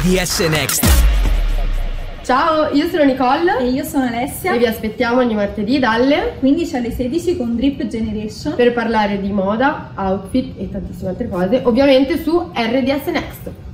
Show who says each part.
Speaker 1: RDS Next.
Speaker 2: Ciao, io sono Nicole
Speaker 3: e io sono Alessia
Speaker 2: e vi aspettiamo ogni martedì dalle
Speaker 3: 15 alle 16 con Drip Generation
Speaker 2: per parlare di moda, outfit e tantissime altre cose, ovviamente su RDS Next.